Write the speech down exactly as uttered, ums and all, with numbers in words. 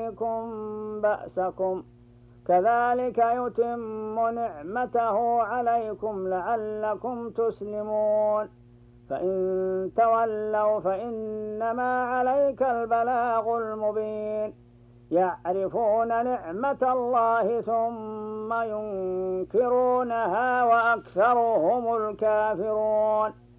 عليكم بأسكم كذلك يتم نعمته عليكم لعلكم تسلمون فإن تولوا فإنما عليك البلاغ المبين يعرفون نعمة الله ثم ينكرونها وأكثرهم الكافرون